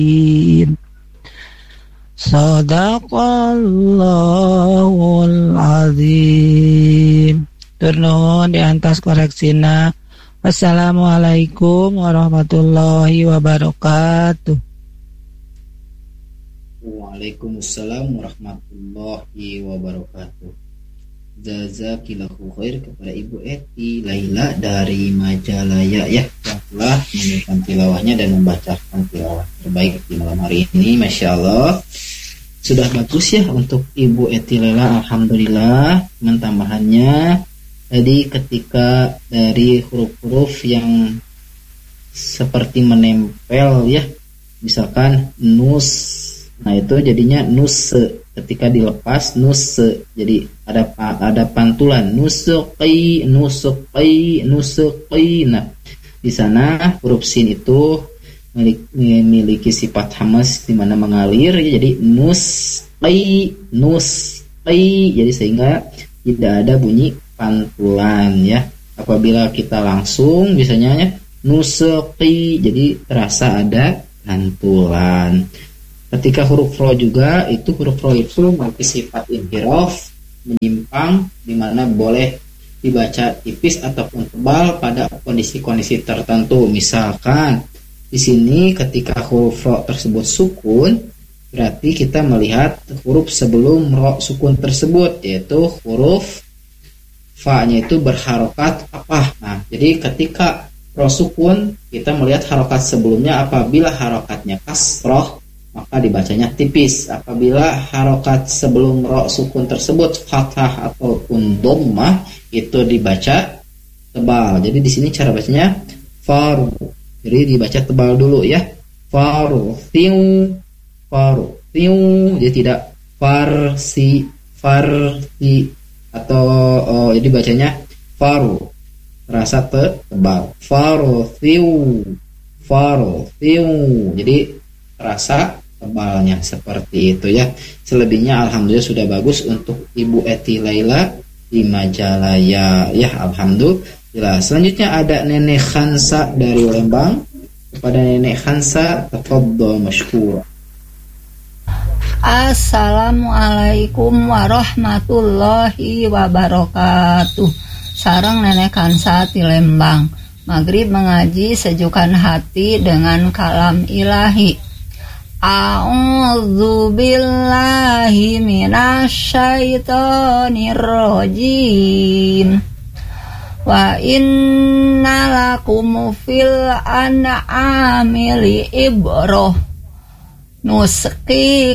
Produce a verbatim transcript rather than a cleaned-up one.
Sadaqallahul azim. Turun di atas koreksina. Wassalamualaikum warahmatullahi wabarakatuh. Waalaikumsalam warahmatullahi wabarakatuh. Jazakillahu khair kepada Ibu Eti Laila dari Majalaya ya, yang telah menunjukkan tilawahnya dan membacakan tilawah terbaik di malam hari ini. Masya Allah, sudah bagus ya untuk Ibu Eti Laila. Alhamdulillah. Tambahannya tadi ketika dari huruf-huruf yang seperti menempel ya, misalkan nus, nah itu jadinya nuse. Ketika dilepas nuse, jadi ada ada pantulan nusuqi nusuqi nusuqi. Nah, di sana huruf sin itu memiliki, memiliki sifat hamas di mana mengalir ya, jadi nusqi nusqi, jadi sehingga tidak ada bunyi pantulan ya. Apabila kita langsung biasanya ya, nusuqi, jadi terasa ada pantulan. Ketika huruf ro juga, itu huruf ro itu memiliki sifat inhiraf, menyimpang, di mana boleh dibaca tipis ataupun tebal pada kondisi-kondisi tertentu. Misalkan di sini ketika huruf ro tersebut sukun, berarti kita melihat huruf sebelum ro sukun tersebut, yaitu huruf fa-nya itu berharokat apa. Nah, jadi ketika ro sukun, kita melihat harokat sebelumnya. Apabila harokatnya kasroh, maka dibacanya tipis. Apabila harokat sebelum ro sukun tersebut fathah ataupun dhammah, itu dibaca tebal. Jadi di sini cara bacanya faru. Jadi dibaca tebal dulu ya. Faru, tiu, faru, tiu. Jadi tidak farsi, farsi, atau oh, jadi bacanya faru. Terasa tebal. Faru, tiu, faru, tiu. Jadi terasa tebalnya seperti itu ya. Selebihnya alhamdulillah sudah bagus untuk Ibu Eti Laila di Majalaya ya, alhamdulillah. Selanjutnya ada Nenek Khansa dari Lembang. Kepada Nenek Khansa, tafadhol masykur. Assalamualaikum warahmatullahi wabarakatuh. Sareng Nenek Khansa di Lembang. Maghrib mengaji sejukkan hati dengan kalam ilahi. A'udzu billahi minasyaitonir rajim. Wa inna lakum fil an'ami li ibrah nusqi